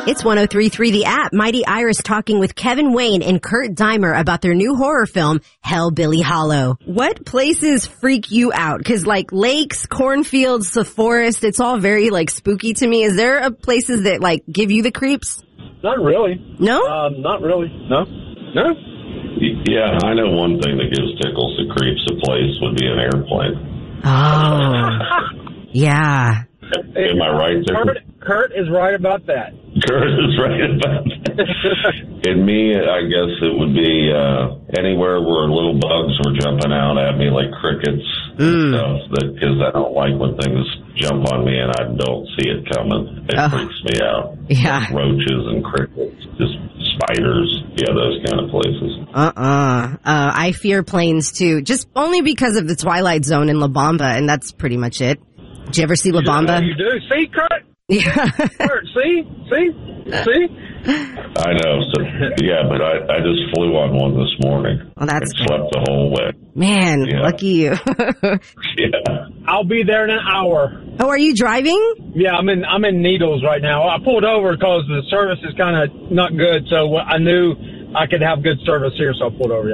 It's 103.3 The App. Mighty Iris talking with Kevin Wayne and Kurt Deimer about their new horror film, Hellbilly Hollow. What places freak you out? Because like lakes, cornfields, the forest, it's all very like spooky to me. Is there places that like give you the creeps? Not really. No? Not really. No. No? Yeah, I know one thing that gives tickles that creeps a place would be an airplane. Oh. Yeah. Am I right there? Kurt is right about that. Kurt is right about that. And me, I guess it would be anywhere where little bugs were jumping out at me like crickets and stuff. Because I don't like when things jump on me and I don't see it coming. It freaks me out. Yeah. Like roaches and crickets, just spiders. Yeah, those kind of places. I fear planes too, just only because of the Twilight Zone in La Bamba, and that's pretty much it. Did you ever see La Bamba? You do? See, Kurt? Yeah. Kurt, see? I know. So, yeah, but I just flew on one this morning. Well, that's and slept the whole way. Man, lucky you. Yeah. I'll be there in an hour. Oh, are you driving? Yeah, I'm in Needles right now. I pulled over because the service is kind of not good, so I knew I could have good service here, so I pulled over.